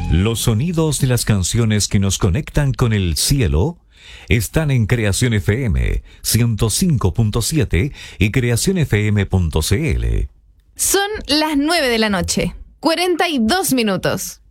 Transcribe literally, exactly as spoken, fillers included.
Los sonidos de las canciones que nos conectan con el cielo están en Creación F M ciento cinco punto siete y creación f m punto c l. Son las nueve de la noche, cuarenta y dos minutos.